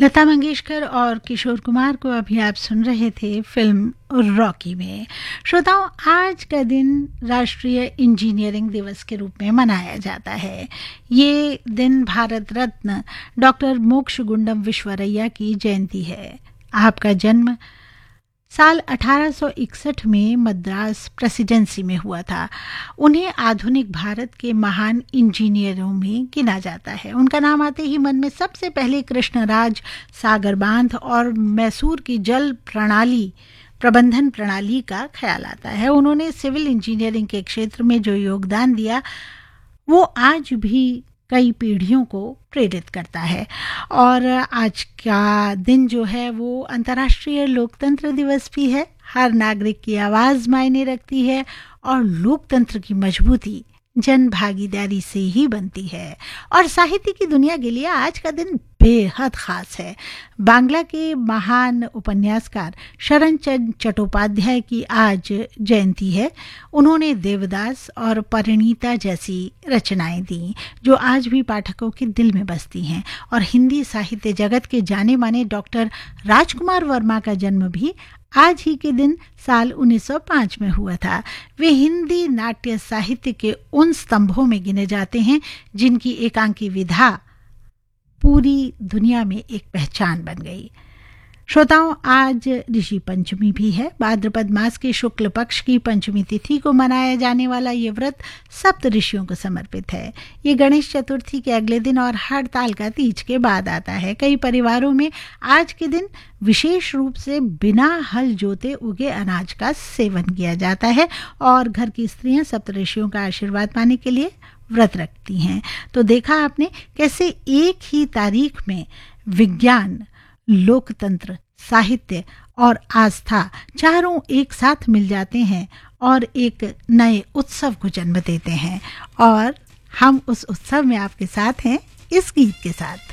लता मंगेशकर और किशोर कुमार को अभी आप सुन रहे थे फिल्म रॉकी में। श्रोताओं, आज का दिन राष्ट्रीय इंजीनियरिंग दिवस के रूप में मनाया जाता है। ये दिन भारत रत्न डॉक्टर मोक्षगुंडम विश्वरैया की जयंती है। आपका जन्म साल 1861 में मद्रास प्रेसिडेंसी में हुआ था। उन्हें आधुनिक भारत के महान इंजीनियरों में गिना जाता है। उनका नाम आते ही मन में सबसे पहले कृष्णराज सागर बांध और मैसूर की जल प्रबंधन प्रणाली का ख्याल आता है। उन्होंने सिविल इंजीनियरिंग के क्षेत्र में जो योगदान दिया वो आज भी कई पीढ़ियों को प्रेरित करता है। और आज का दिन जो है वो अंतर्राष्ट्रीय लोकतंत्र दिवस भी है। हर नागरिक की आवाज़ मायने रखती है और लोकतंत्र की मजबूती जन भागीदारी से ही बनती है। और साहित्य की दुनिया के लिए आज का दिन बेहद खास है। बांग्ला के महान उपन्यासकार शरण चंद्र चट्टोपाध्याय की आज जयंती है। उन्होंने देवदास और परिणीता जैसी रचनाएं दी जो आज भी पाठकों के दिल में बसती हैं। और हिंदी साहित्य जगत के जाने माने डॉक्टर राजकुमार वर्मा का जन्म भी आज ही के दिन साल 1905 में हुआ था। वे हिंदी नाट्य साहित्य के उन स्तंभों में गिने जाते हैं जिनकी एकांकी विधा पूरी दुनिया में एक पहचान बन गई। श्रोताओं, आज ऋषि पंचमी भी है। भाद्रपद मास के शुक्ल पक्ष की पंचमी तिथि को मनाया जाने वाला ये व्रत सप्त ऋषियों को समर्पित है। ये गणेश चतुर्थी के अगले दिन और हड़ताल का तीज के बाद आता है। कई परिवारों में आज के दिन विशेष रूप से बिना हल जोते उगे अनाज का सेवन किया जाता है और घर की स्त्रियां सप्त ऋषियों का आशीर्वाद पाने के लिए व्रत रखती हैं। तो देखा आपने कैसे एक ही तारीख में विज्ञान, लोकतंत्र, साहित्य और आस्था चारों एक साथ मिल जाते हैं और एक नए उत्सव को जन्म देते हैं। और हम उस उत्सव में आपके साथ हैं इस गीत के साथ।